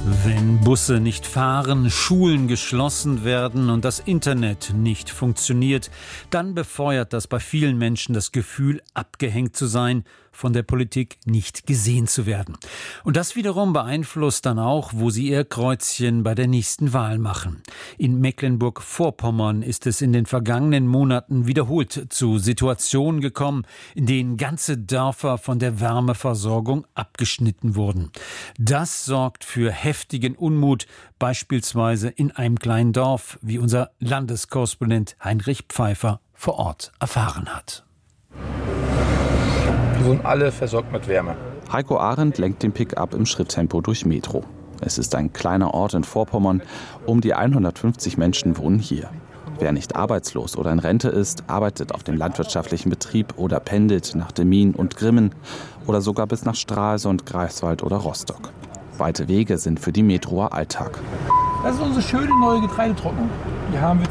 Wenn Busse nicht fahren, Schulen geschlossen werden und das Internet nicht funktioniert, dann befeuert das bei vielen Menschen das Gefühl, abgehängt zu sein, von der Politik nicht gesehen zu werden. Und das wiederum beeinflusst dann auch, wo sie ihr Kreuzchen bei der nächsten Wahl machen. In Mecklenburg-Vorpommern ist es in den vergangenen Monaten wiederholt zu Situationen gekommen, in denen ganze Dörfer von der Wärmeversorgung abgeschnitten wurden. Das sorgt für heftigen Unmut, beispielsweise in einem kleinen Dorf, wie unser Landeskorrespondent Heinrich Pfeiffer vor Ort erfahren hat. Die wurden alle versorgt mit Wärme. Heiko Arendt lenkt den Pick-up im Schritttempo durch Metro. Es ist ein kleiner Ort in Vorpommern. Um die 150 Menschen wohnen hier. Wer nicht arbeitslos oder in Rente ist, arbeitet auf dem landwirtschaftlichen Betrieb oder pendelt nach Demmin und Grimmen oder sogar bis nach Stralsund, Greifswald oder Rostock. Weite Wege sind für die Metroer Alltag. Das ist unsere schöne neue Getreidetrocknung. Die haben wir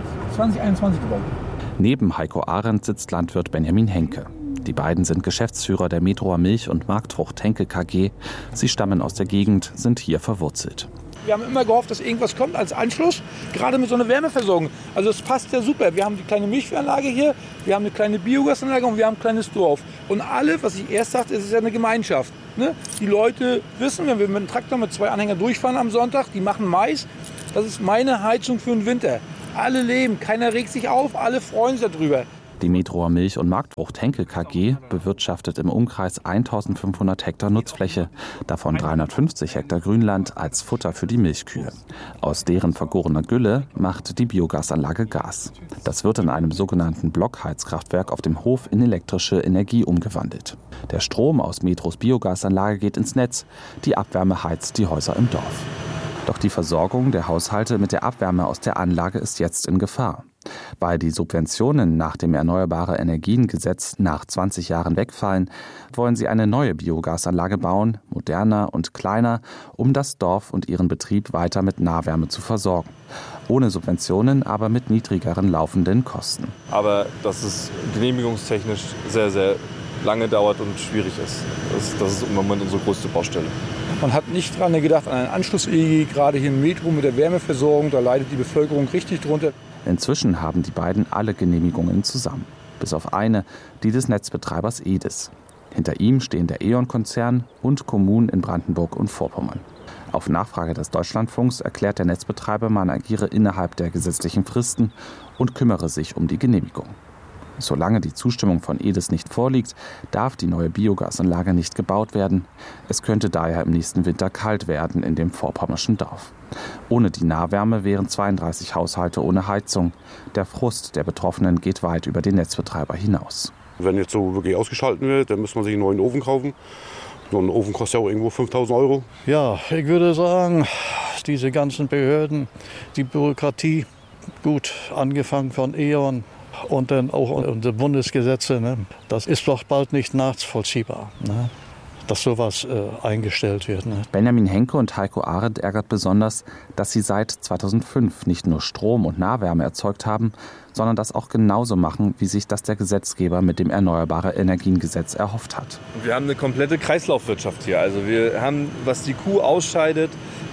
2021 gebaut. Neben Heiko Arendt sitzt Landwirt Benjamin Henke. Die beiden sind Geschäftsführer der Metroer Milch- und Marktfrucht Henke KG. Sie stammen aus der Gegend, sind hier verwurzelt. Wir haben immer gehofft, dass irgendwas kommt als Anschluss, gerade mit so einer Wärmeversorgung. Also es passt ja super. Wir haben die kleine Milchviehanlage hier, wir haben eine kleine Biogasanlage und wir haben ein kleines Dorf. Und alle, was ich erst sagte, ist ja eine Gemeinschaft. Ne? Die Leute wissen, wenn wir mit dem Traktor mit 2 Anhängern durchfahren am Sonntag, die machen Mais. Das ist meine Heizung für den Winter. Alle leben, keiner regt sich auf, alle freuen sich darüber. Die Metroer Milch- und Marktfrucht Henke KG bewirtschaftet im Umkreis 1500 Hektar Nutzfläche, davon 350 Hektar Grünland als Futter für die Milchkühe. Aus deren vergorener Gülle macht die Biogasanlage Gas. Das wird in einem sogenannten Blockheizkraftwerk auf dem Hof in elektrische Energie umgewandelt. Der Strom aus Metros Biogasanlage geht ins Netz, die Abwärme heizt die Häuser im Dorf. Doch die Versorgung der Haushalte mit der Abwärme aus der Anlage ist jetzt in Gefahr. Weil die Subventionen nach dem Erneuerbare-Energien-Gesetz nach 20 Jahren wegfallen, wollen sie eine neue Biogasanlage bauen, moderner und kleiner, um das Dorf und ihren Betrieb weiter mit Nahwärme zu versorgen. Ohne Subventionen, aber mit niedrigeren laufenden Kosten. Aber dass es genehmigungstechnisch sehr, sehr lange dauert und schwierig ist. Das ist im Moment unsere größte Baustelle. Man hat nicht daran gedacht, an einen Anschluss-EEG, gerade hier im Metro mit der Wärmeversorgung, da leidet die Bevölkerung richtig drunter. Inzwischen haben die beiden alle Genehmigungen zusammen, bis auf eine, die des Netzbetreibers EDIS. Hinter ihm stehen der E.ON-Konzern und Kommunen in Brandenburg und Vorpommern. Auf Nachfrage des Deutschlandfunks erklärt der Netzbetreiber, man agiere innerhalb der gesetzlichen Fristen und kümmere sich um die Genehmigung. Solange die Zustimmung von EDIS nicht vorliegt, darf die neue Biogasanlage nicht gebaut werden. Es könnte daher im nächsten Winter kalt werden in dem vorpommerschen Dorf. Ohne die Nahwärme wären 32 Haushalte ohne Heizung. Der Frust der Betroffenen geht weit über den Netzbetreiber hinaus. Wenn jetzt so wirklich ausgeschaltet wird, dann muss man sich einen neuen Ofen kaufen. So ein Ofen kostet ja auch irgendwo 5.000 €. Ja, ich würde sagen, diese ganzen Behörden, die Bürokratie, gut angefangen von E.ON, und dann auch unsere Bundesgesetze, ne? Das ist doch bald nicht nachvollziehbar, ne? Dass sowas eingestellt wird. Ne? Benjamin Henke und Heiko Arendt ärgert besonders, dass sie seit 2005 nicht nur Strom und Nahwärme erzeugt haben, sondern das auch genauso machen, wie sich das der Gesetzgeber mit dem Erneuerbare-Energien-Gesetz erhofft hat. Wir haben eine komplette Kreislaufwirtschaft hier. Also wir haben, was die Kuh ausscheidet,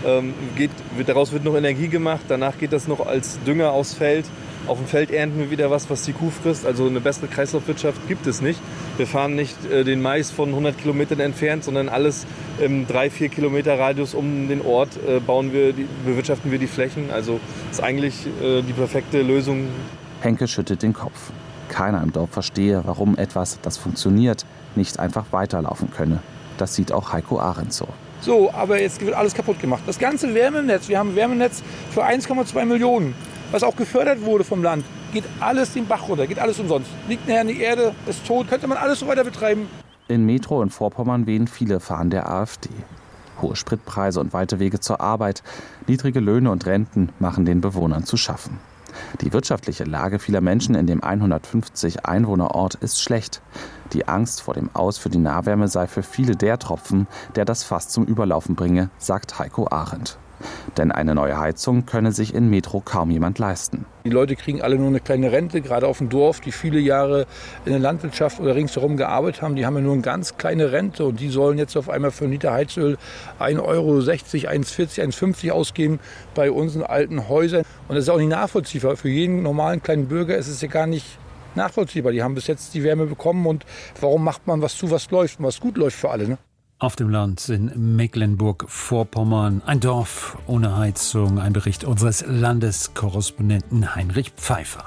daraus wird noch Energie gemacht, danach geht das noch als Dünger aufs Feld. Auf dem Feld ernten wir wieder was die Kuh frisst. Also eine bessere Kreislaufwirtschaft gibt es nicht. Wir fahren nicht den Mais von 100 Kilometern entfernt, sondern alles im 3-4 Kilometer Radius um den Ort bewirtschaften wir die Flächen. Also ist eigentlich die perfekte Lösung. Henke schüttelt den Kopf. Keiner im Dorf verstehe, warum etwas, das funktioniert, nicht einfach weiterlaufen könne. Das sieht auch Heiko Arendt so. So, aber jetzt wird alles kaputt gemacht. Das ganze Wärmenetz, wir haben ein Wärmenetz für 1,2 Millionen. Was auch gefördert wurde vom Land, geht alles den Bach runter, geht alles umsonst. Liegt nachher in die Erde, ist tot, könnte man alles so weiter betreiben. In Metro und Vorpommern wehen viele Fahnen der AfD. Hohe Spritpreise und weite Wege zur Arbeit, niedrige Löhne und Renten machen den Bewohnern zu schaffen. Die wirtschaftliche Lage vieler Menschen in dem 150 Einwohnerort ist schlecht. Die Angst vor dem Aus für die Nahwärme sei für viele der Tropfen, der das Fass zum Überlaufen bringe, sagt Heiko Arendt. Denn eine neue Heizung könne sich in Metro kaum jemand leisten. Die Leute kriegen alle nur eine kleine Rente, gerade auf dem Dorf, die viele Jahre in der Landwirtschaft oder ringsherum gearbeitet haben. Die haben ja nur eine ganz kleine Rente und die sollen jetzt auf einmal für einen Liter Heizöl 1,60 Euro, 1,40, 1,50 ausgeben bei unseren alten Häusern. Und das ist auch nicht nachvollziehbar. Für jeden normalen kleinen Bürger ist es ja gar nicht nachvollziehbar. Die haben bis jetzt die Wärme bekommen und warum macht man was zu, was läuft und was gut läuft für alle, ne? Auf dem Land in Mecklenburg-Vorpommern, ein Dorf ohne Heizung, ein Bericht unseres Landeskorrespondenten Heinrich Pfeiffer.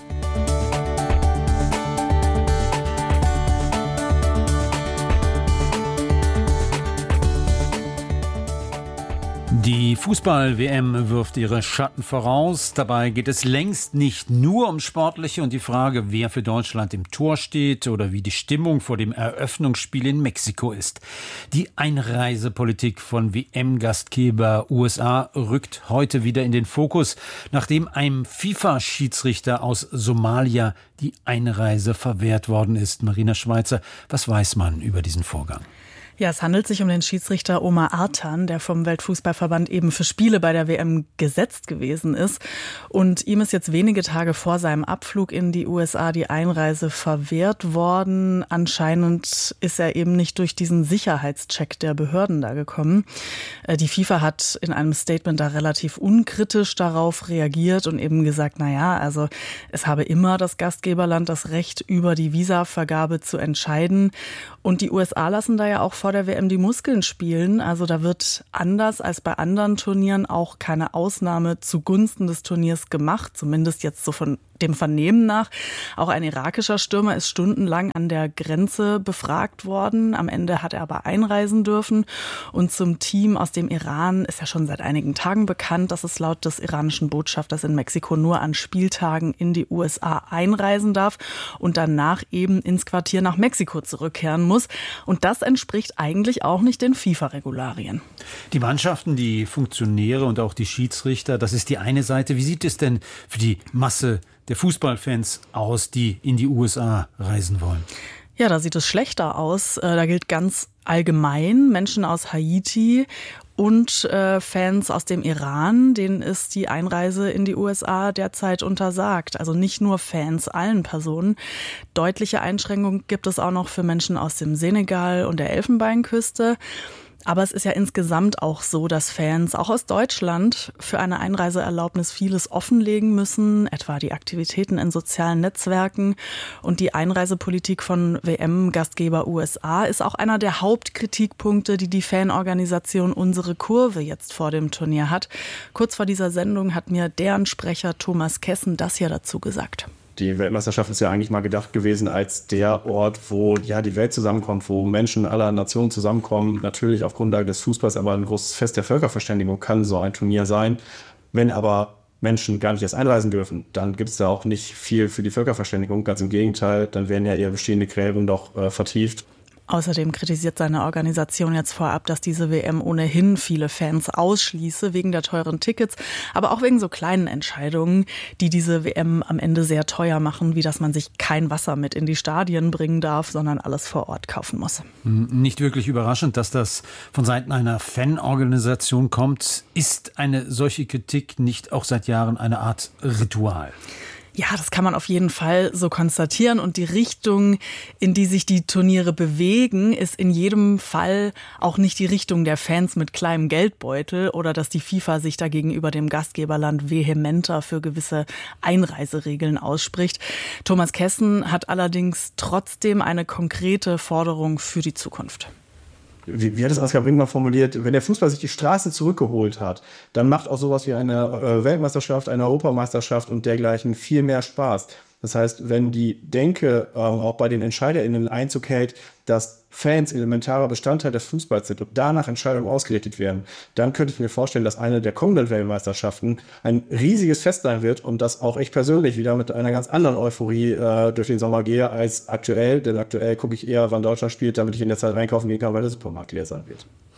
Die Fußball-WM wirft ihre Schatten voraus. Dabei geht es längst nicht nur um Sportliche und die Frage, wer für Deutschland im Tor steht oder wie die Stimmung vor dem Eröffnungsspiel in Mexiko ist. Die Einreisepolitik von WM-Gastgeber USA rückt heute wieder in den Fokus, nachdem einem FIFA-Schiedsrichter aus Somalia die Einreise verwehrt worden ist. Marina Schweizer, was weiß man über diesen Vorgang? Ja, es handelt sich um den Schiedsrichter Omar Artan, der vom Weltfußballverband eben für Spiele bei der WM gesetzt gewesen ist. Und ihm ist jetzt wenige Tage vor seinem Abflug in die USA die Einreise verwehrt worden. Anscheinend ist er eben nicht durch diesen Sicherheitscheck der Behörden da gekommen. Die FIFA hat in einem Statement da relativ unkritisch darauf reagiert und eben gesagt, also es habe immer das Gastgeberland das Recht, über die Visavergabe zu entscheiden. Und die USA lassen da ja auch vor der WM die Muskeln spielen. Also da wird anders als bei anderen Turnieren auch keine Ausnahme zugunsten des Turniers gemacht, zumindest jetzt so von dem Vernehmen nach. Auch ein irakischer Stürmer ist stundenlang an der Grenze befragt worden. Am Ende hat er aber einreisen dürfen. Und zum Team aus dem Iran ist ja schon seit einigen Tagen bekannt, dass es laut des iranischen Botschafters in Mexiko nur an Spieltagen in die USA einreisen darf und danach eben ins Quartier nach Mexiko zurückkehren muss. Und das entspricht eigentlich auch nicht den FIFA-Regularien. Die Mannschaften, die Funktionäre und auch die Schiedsrichter, das ist die eine Seite. Wie sieht es denn für die Masse der Fußballfans aus, die in die USA reisen wollen? Ja, da sieht es schlechter aus. Da gilt ganz allgemein Menschen aus Haiti und Fans aus dem Iran, denen ist die Einreise in die USA derzeit untersagt. Also nicht nur Fans, allen Personen. Deutliche Einschränkungen gibt es auch noch für Menschen aus dem Senegal und der Elfenbeinküste. Aber es ist ja insgesamt auch so, dass Fans, auch aus Deutschland, für eine Einreiseerlaubnis vieles offenlegen müssen, etwa die Aktivitäten in sozialen Netzwerken. Und die Einreisepolitik von WM-Gastgeber USA ist auch einer der Hauptkritikpunkte, die die Fanorganisation Unsere Kurve jetzt vor dem Turnier hat. Kurz vor dieser Sendung hat mir deren Sprecher Thomas Kessen das hier dazu gesagt. Die Weltmeisterschaft ist ja eigentlich mal gedacht gewesen als der Ort, wo die Welt zusammenkommt, wo Menschen aller Nationen zusammenkommen. Natürlich auf Grundlage des Fußballs, aber ein großes Fest der Völkerverständigung kann so ein Turnier sein. Wenn aber Menschen gar nicht erst einreisen dürfen, dann gibt es da auch nicht viel für die Völkerverständigung. Ganz im Gegenteil, dann werden ja eher bestehende Gräben doch vertieft. Außerdem kritisiert seine Organisation jetzt vorab, dass diese WM ohnehin viele Fans ausschließe, wegen der teuren Tickets, aber auch wegen so kleinen Entscheidungen, die diese WM am Ende sehr teuer machen, wie dass man sich kein Wasser mit in die Stadien bringen darf, sondern alles vor Ort kaufen muss. Nicht wirklich überraschend, dass das von Seiten einer Fanorganisation kommt. Ist eine solche Kritik nicht auch seit Jahren eine Art Ritual? Ja, das kann man auf jeden Fall so konstatieren. Und die Richtung, in die sich die Turniere bewegen, ist in jedem Fall auch nicht die Richtung der Fans mit kleinem Geldbeutel oder dass die FIFA sich da gegenüber dem Gastgeberland vehementer für gewisse Einreiseregeln ausspricht. Thomas Kessen hat allerdings trotzdem eine konkrete Forderung für die Zukunft. Wie hat es Ansgar Brinkmann formuliert, wenn der Fußball sich die Straße zurückgeholt hat, dann macht auch sowas wie eine Weltmeisterschaft, eine Europameisterschaft und dergleichen viel mehr Spaß. Das heißt, wenn die Denke auch bei den EntscheiderInnen Einzug hält, dass Fans elementarer Bestandteil des Fußballs sind und danach Entscheidungen ausgerichtet werden, dann könnte ich mir vorstellen, dass eine der kommenden Weltmeisterschaften ein riesiges Fest sein wird und das auch ich persönlich wieder mit einer ganz anderen Euphorie durch den Sommer gehe als aktuell. Denn aktuell gucke ich eher, wann Deutschland spielt, damit ich in der Zeit einkaufen gehen kann, weil der Supermarkt leer sein wird.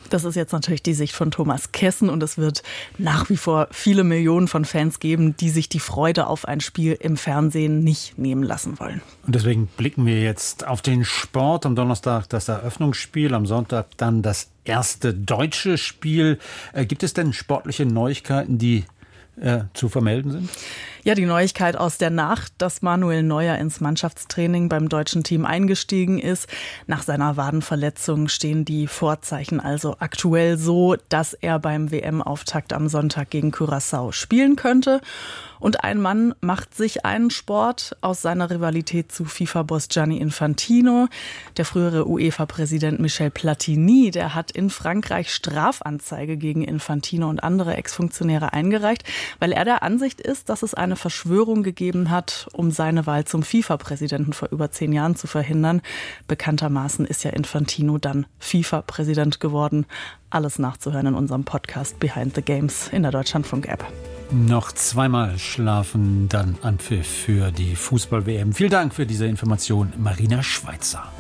Das ist jetzt natürlich die Sicht von Thomas Kessen und es wird nach wie vor viele Millionen von Fans geben, die sich die Freude auf ein Spiel im Fernsehen nicht nehmen lassen wollen. Und deswegen blicken wir jetzt auf den Sport. Am Donnerstag das Eröffnungsspiel, am Sonntag dann das erste deutsche Spiel. Gibt es denn sportliche Neuigkeiten, die zu vermelden sind? Ja, die Neuigkeit aus der Nacht, dass Manuel Neuer ins Mannschaftstraining beim deutschen Team eingestiegen ist. Nach seiner Wadenverletzung stehen die Vorzeichen also aktuell so, dass er beim WM-Auftakt am Sonntag gegen Curaçao spielen könnte. Und ein Mann macht sich einen Sport aus seiner Rivalität zu FIFA-Boss Gianni Infantino. Der frühere UEFA-Präsident Michel Platini, der hat in Frankreich Strafanzeige gegen Infantino und andere Ex-Funktionäre eingereicht, weil er der Ansicht ist, dass es eine Verschwörung gegeben hat, um seine Wahl zum FIFA-Präsidenten vor über 10 Jahren zu verhindern. Bekanntermaßen ist ja Infantino dann FIFA-Präsident geworden. Alles nachzuhören in unserem Podcast Behind the Games in der Deutschlandfunk-App. Noch zweimal schlafen, dann Anpfiff für die Fußball-WM. Vielen Dank für diese Information, Marina Schweizer.